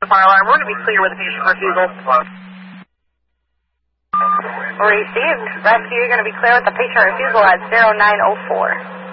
the fire alarm. We're going to be clear with the patient refusal. Received. Rescue, you're going to be clear with the patient refusal at 0904.